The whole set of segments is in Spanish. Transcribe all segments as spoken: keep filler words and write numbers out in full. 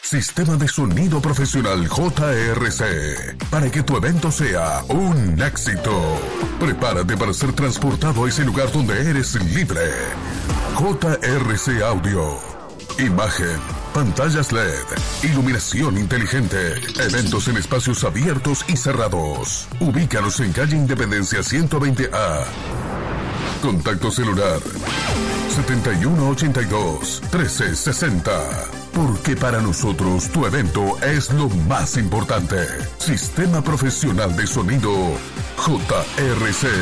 Sistema de sonido profesional J R C, para que tu evento sea un éxito. Prepárate para ser transportado a ese lugar donde eres libre. J R C Audio. Imagen, pantallas L E D, iluminación inteligente, eventos en espacios abiertos y cerrados. Ubícanos en calle Independencia ciento veinte A. Contacto celular setenta y uno ochenta y dos trece sesenta. Porque para nosotros tu evento es lo más importante. Sistema Profesional de Sonido J R C.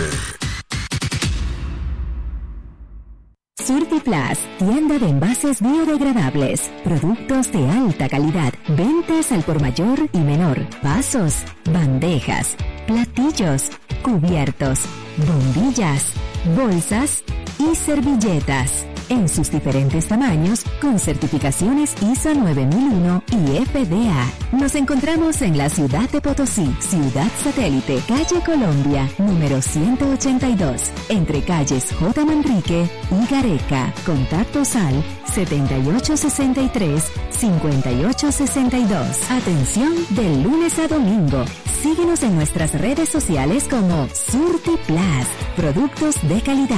Surtiplas, tienda de envases biodegradables, productos de alta calidad, ventas al por mayor y menor, vasos, bandejas, platillos, cubiertos, bombillas, bolsas y servilletas, en sus diferentes tamaños, con certificaciones I S O nueve mil uno y F D A. Nos encontramos en la ciudad de Potosí, Ciudad Satélite, calle Colombia, número ciento ochenta y dos, entre calles J. Manrique y Gareca. Contactos al setenta y ocho sesenta y tres, cincuenta y ocho sesenta y dos. Atención de lunes a domingo. Síguenos en nuestras redes sociales como Surtiplas, productos de calidad.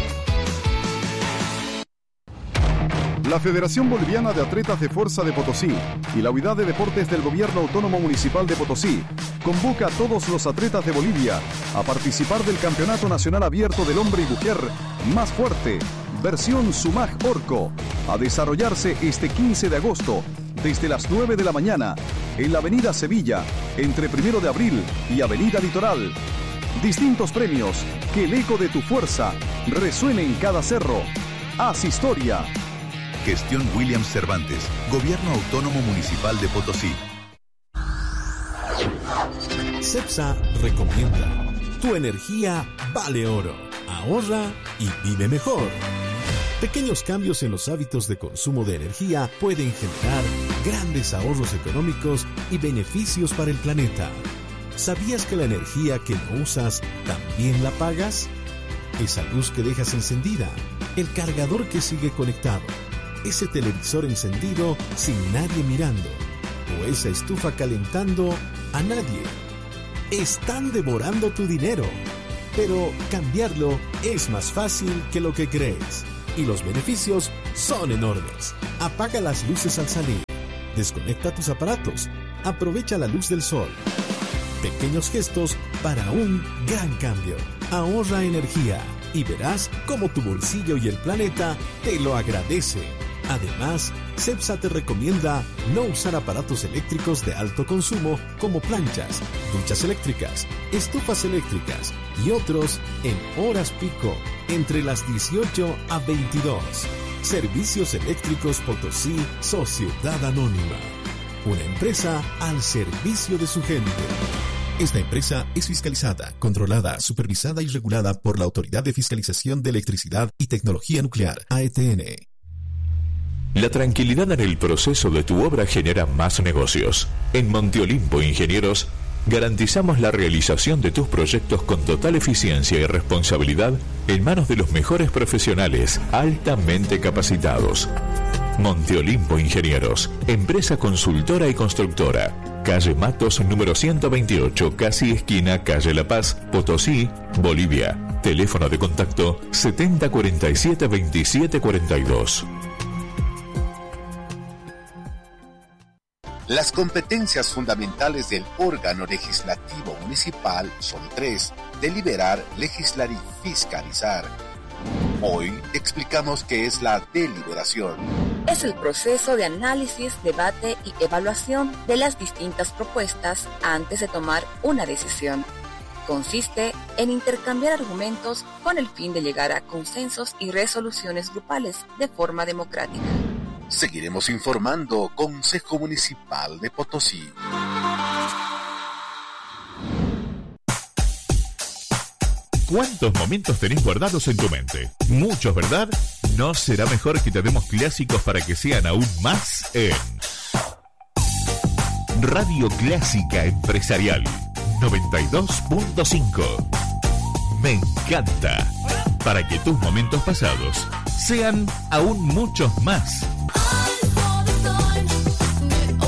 La Federación Boliviana de Atletas de Fuerza de Potosí y la Unidad de Deportes del Gobierno Autónomo Municipal de Potosí convoca a todos los atletas de Bolivia a participar del Campeonato Nacional Abierto del Hombre y Mujer Más Fuerte, versión Sumag Orco, a desarrollarse este quince de agosto desde las nueve de la mañana en la Avenida Sevilla, entre Primero de Abril y Avenida Litoral. Distintos premios, que el eco de tu fuerza resuene en cada cerro. Haz historia. Gestión Williams Cervantes, Gobierno Autónomo Municipal de Potosí. CEPSA recomienda: tu energía vale oro. Ahorra y vive mejor. Pequeños cambios en los hábitos de consumo de energía pueden generar grandes ahorros económicos y beneficios para el planeta. ¿Sabías que la energía que no usas también la pagas? Esa luz que dejas encendida, el cargador que sigue conectado, ese televisor encendido sin nadie mirando, o esa estufa calentando a nadie. Están devorando tu dinero, pero cambiarlo es más fácil que lo que crees, y los beneficios son enormes. Apaga las luces al salir, desconecta tus aparatos, aprovecha la luz del sol. Pequeños gestos para un gran cambio. Ahorra energía y verás cómo tu bolsillo y el planeta te lo agradece. Además, CEPSA te recomienda no usar aparatos eléctricos de alto consumo como planchas, duchas eléctricas, estufas eléctricas y otros en horas pico entre las dieciocho a veintidós. Servicios Eléctricos Potosí, Sociedad Anónima. Una empresa al servicio de su gente. Esta empresa es fiscalizada, controlada, supervisada y regulada por la Autoridad de Fiscalización de Electricidad y Tecnología Nuclear, A E T N. La tranquilidad en el proceso de tu obra genera más negocios. En Monte Olimpo Ingenieros garantizamos la realización de tus proyectos con total eficiencia y responsabilidad en manos de los mejores profesionales altamente capacitados. Monte Olimpo Ingenieros, empresa consultora y constructora. Calle Matos número ciento veintiocho, casi esquina Calle La Paz, Potosí, Bolivia. Teléfono de contacto setenta cuarenta y siete veintisiete cuarenta y dos. Las competencias fundamentales del órgano legislativo municipal son tres: deliberar, legislar y fiscalizar. Hoy te explicamos qué es la deliberación. Es el proceso de análisis, debate y evaluación de las distintas propuestas antes de tomar una decisión. Consiste en intercambiar argumentos con el fin de llegar a consensos y resoluciones grupales de forma democrática. Seguiremos informando. Consejo Municipal de Potosí. ¿Cuántos momentos tenés guardados en tu mente? Muchos, ¿verdad? ¿No será mejor que te demos clásicos para que sean aún más en Radio Clásica Empresarial noventa y dos punto cinco? Me encanta. Para que tus momentos pasados sean aún muchos más.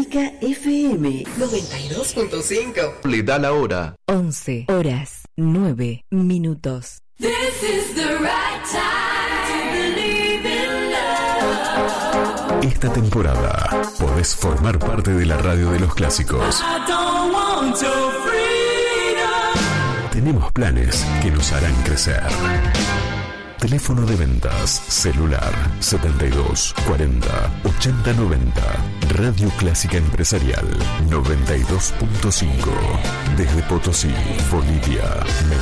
Clásica F M noventa y dos punto cinco. Le da la hora. once horas, nueve minutos. This is the right time to believe in love. Esta temporada podés formar parte de la radio de los clásicos. I don't want your freedom. Tenemos planes que nos harán crecer. Teléfono de ventas celular setenta y dos cuarenta ochenta noventa. Radio Clásica Empresarial noventa y dos punto cinco. Desde Potosí, Bolivia.